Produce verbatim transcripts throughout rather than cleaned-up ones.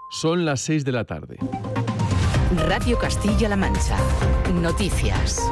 Son las seis de la tarde. Radio Castilla-La Mancha. Noticias.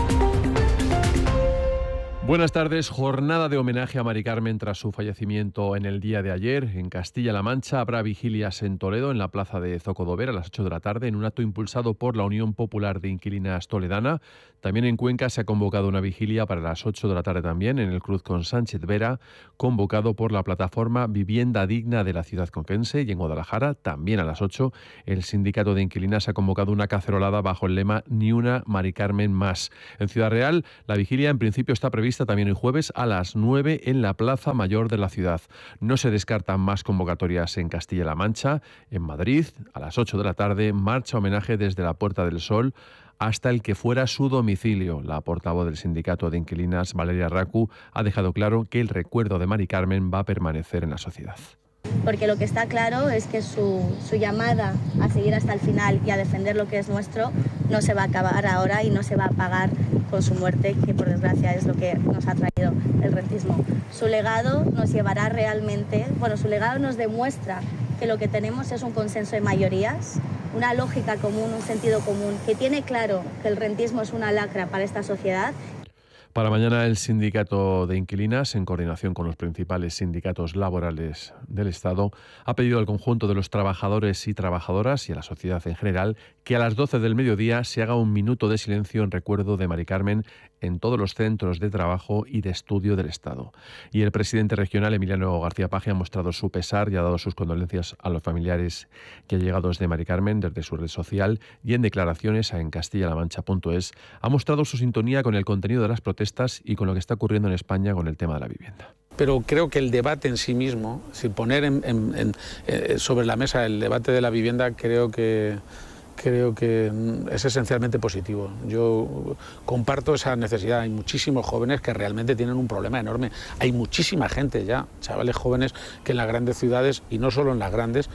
Buenas tardes. Jornada de homenaje a Mari Carmen tras su fallecimiento en el día de ayer. En Castilla-La Mancha habrá vigilias en Toledo, en la plaza de Zocodover, a las ocho de la tarde, en un acto impulsado por la Unión Popular de Inquilinas Toledana. También en Cuenca se ha convocado una vigilia para las ocho de la tarde también, en el Cruz con Sánchez Vera, convocado por la plataforma Vivienda Digna de la ciudad conquense. Y en Guadalajara, también a las ocho, el sindicato de inquilinas ha convocado una cacerolada bajo el lema Ni una Mari Carmen más. En Ciudad Real, la vigilia en principio está prevista también el jueves a las nueve en la Plaza Mayor de la ciudad. No se descartan más convocatorias en Castilla-La Mancha. En Madrid, a las ocho de la tarde, marcha homenaje desde la Puerta del Sol hasta el que fuera su domicilio. La portavoz del sindicato de inquilinas, Valeria Racu, ha dejado claro que el recuerdo de Mari Carmen va a permanecer en la sociedad. Porque lo que está claro es que su, su llamada a seguir hasta el final y a defender lo que es nuestro no se va a acabar ahora y no se va a apagar con su muerte, que por desgracia es lo que nos ha traído el rentismo. Su legado nos llevará realmente, bueno, su legado nos demuestra que lo que tenemos es un consenso de mayorías, una lógica común, un sentido común, que tiene claro que el rentismo es una lacra para esta sociedad. Para mañana, el sindicato de inquilinas, en coordinación con los principales sindicatos laborales del Estado, ha pedido al conjunto de los trabajadores y trabajadoras y a la sociedad en general que a las doce del mediodía se haga un minuto de silencio en recuerdo de Mari Carmen en todos los centros de trabajo y de estudio del Estado. Y el presidente regional, Emiliano García Paje, ha mostrado su pesar y ha dado sus condolencias a los familiares y allegados de Mari Carmen desde su red social, y en declaraciones a en castilla la mancha punto es ha mostrado su sintonía con el contenido de las protestas y con lo que está ocurriendo en España con el tema de la vivienda. Pero creo que el debate en sí mismo, si poner en, en, en, eh, sobre la mesa el debate de la vivienda, creo que creo que es esencialmente positivo. Yo comparto esa necesidad. Hay muchísimos jóvenes que realmente tienen un problema enorme. Hay muchísima gente ya, chavales jóvenes, que en las grandes ciudades, y no solo en las grandes,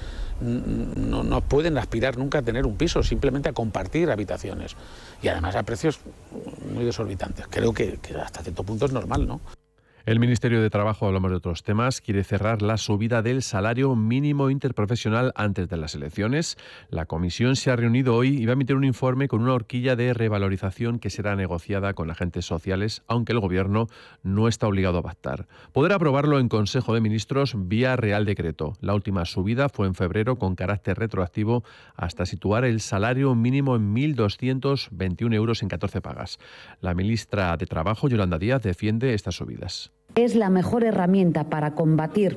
no, no pueden aspirar nunca a tener un piso, simplemente a compartir habitaciones. Y además a precios muy desorbitantes. Creo que, que hasta cierto punto es normal, ¿no? El Ministerio de Trabajo, hablamos de otros temas, quiere cerrar la subida del salario mínimo interprofesional antes de las elecciones. La comisión se ha reunido hoy y va a emitir un informe con una horquilla de revalorización que será negociada con agentes sociales, aunque el Gobierno no está obligado a pactar. Podrá aprobarlo en Consejo de Ministros vía Real Decreto. La última subida fue en febrero con carácter retroactivo hasta situar el salario mínimo en mil doscientos veintiún euros en catorce pagas. La ministra de Trabajo, Yolanda Díaz, defiende estas subidas. Es la mejor herramienta para combatir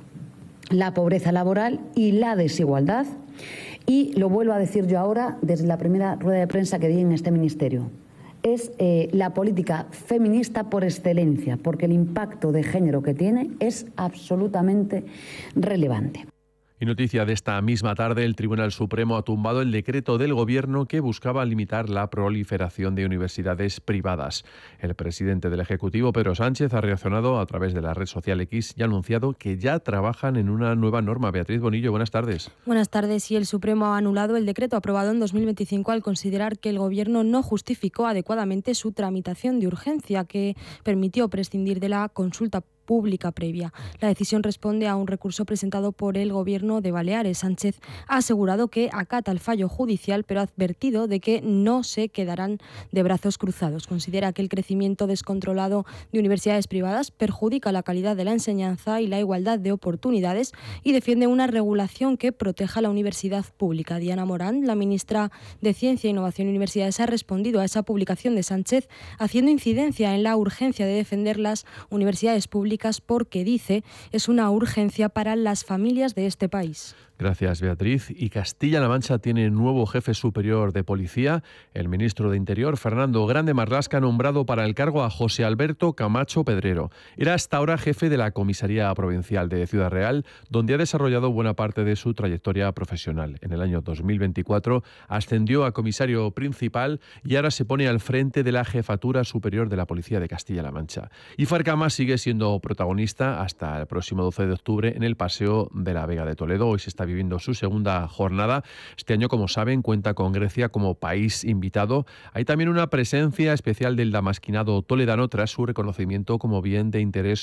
la pobreza laboral y la desigualdad, y lo vuelvo a decir yo ahora desde la primera rueda de prensa que di en este ministerio. Es eh, la política feminista por excelencia, porque el impacto de género que tiene es absolutamente relevante. Y noticia de esta misma tarde, el Tribunal Supremo ha tumbado el decreto del Gobierno que buscaba limitar la proliferación de universidades privadas. El presidente del Ejecutivo, Pedro Sánchez, ha reaccionado a través de la red social X y ha anunciado que ya trabajan en una nueva norma. Beatriz Bonillo, buenas tardes. Buenas tardes. Y el Supremo ha anulado el decreto aprobado en dos mil veinticinco al considerar que el Gobierno no justificó adecuadamente su tramitación de urgencia, que permitió prescindir de la consulta pública previa. La decisión responde a un recurso presentado por el Gobierno de Baleares. Sánchez ha asegurado que acata el fallo judicial, pero ha advertido de que no se quedarán de brazos cruzados. Considera que el crecimiento descontrolado de universidades privadas perjudica la calidad de la enseñanza y la igualdad de oportunidades y defiende una regulación que proteja la universidad pública. Diana Morán, la ministra de Ciencia, Innovación y Universidades, ha respondido a esa publicación de Sánchez haciendo incidencia en la urgencia de defender las universidades públicas porque, dice, es una urgencia para las familias de este país. Gracias, Beatriz. Y Castilla-La Mancha tiene nuevo jefe superior de policía. El ministro de Interior, Fernando Grande Marlasca, ha nombrado para el cargo a José Alberto Camacho Pedrero. Era hasta ahora jefe de la Comisaría Provincial de Ciudad Real, donde ha desarrollado buena parte de su trayectoria profesional. En el año dos mil veinticuatro ascendió a comisario principal y ahora se pone al frente de la Jefatura Superior de la Policía de Castilla-La Mancha. Y Farcama sigue siendo protagonista hasta el próximo doce de octubre en el Paseo de la Vega de Toledo. Hoy se está viviendo su segunda jornada. Este año, como saben, cuenta con Grecia como país invitado. Hay también una presencia especial del damasquinado toledano tras su reconocimiento como bien de interés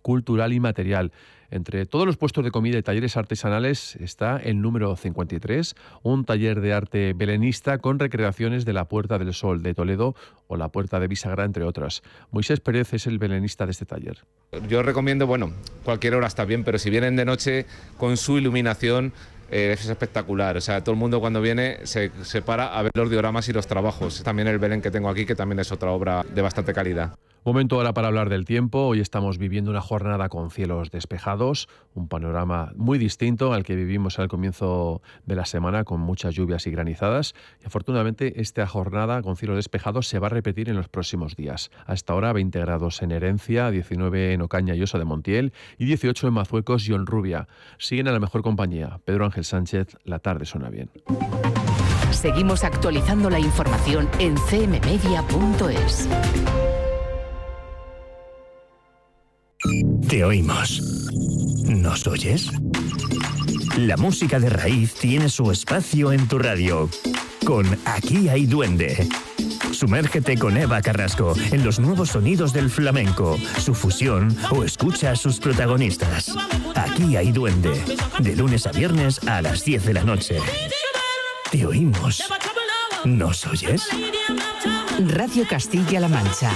cultural y material. Entre todos los puestos de comida y talleres artesanales está el número cincuenta y tres, un taller de arte belenista con recreaciones de la Puerta del Sol de Toledo o la Puerta de Bisagra, entre otras. Moisés Pérez es el belenista de este taller. Yo recomiendo, bueno, cualquier hora está bien, pero si vienen de noche con su iluminación, Eh, es espectacular. O sea, todo el mundo cuando viene se, se para a ver los dioramas y los trabajos. También el Belén que tengo aquí, que también es otra obra de bastante calidad. Momento ahora para hablar del tiempo. Hoy estamos viviendo una jornada con cielos despejados, un panorama muy distinto al que vivimos al comienzo de la semana, con muchas lluvias y granizadas. Y afortunadamente esta jornada con cielos despejados se va a repetir en los próximos días. Hasta ahora veinte grados en Herencia, diecinueve en Ocaña y Osa de Montiel y dieciocho en Mazuecos y Honrubia. Siguen a la mejor compañía. Pedro Ángel Sánchez, la tarde suena bien. Seguimos actualizando la información en c m media punto es. Te oímos. ¿Nos oyes? La música de raíz tiene su espacio en tu radio. Con Aquí hay duende. Sumérgete con Eva Carrasco en los nuevos sonidos del flamenco, su fusión o escucha a sus protagonistas. Aquí hay duende. De lunes a viernes a las diez de la noche. Te oímos. ¿Nos oyes? Radio Castilla-La Mancha.